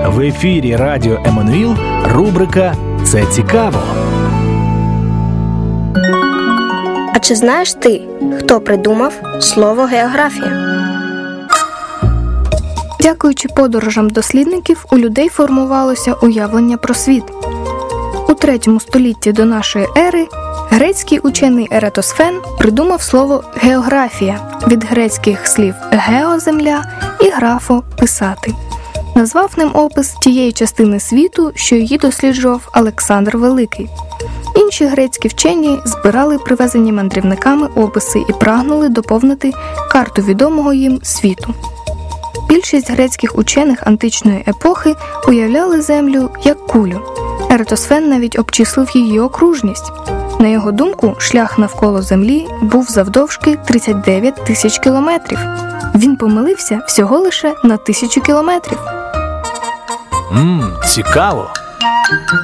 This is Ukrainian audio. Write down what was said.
В ефірі Радіо Еммануїл рубрика «Це цікаво». А чи знаєш ти, хто придумав слово «географія»? Дякуючи подорожам дослідників, у людей формувалося уявлення про світ. У 3 столітті до нашої ери грецький учений Ератосфен придумав слово «географія» від грецьких слів «гео» – земля і «графо» – писати. Назвав ним опис тієї частини світу, що її досліджував Олександр Великий. Інші грецькі вчені збирали привезені мандрівниками описи і прагнули доповнити карту відомого їм світу. Більшість грецьких учених античної епохи уявляли Землю як кулю. Ератосфен навіть обчислив її окружність. На його думку, шлях навколо Землі був завдовжки 39 тисяч кілометрів. Він помилився всього лише на 1000 кілометрів. Цікаво!